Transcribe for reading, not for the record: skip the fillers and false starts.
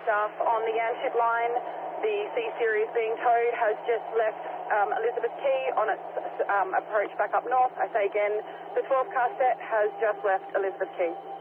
staff on the Yanship line. The C series being towed has just left Elizabeth Quay on its approach back up north. I say again, the 12 car set has just left Elizabeth Quay.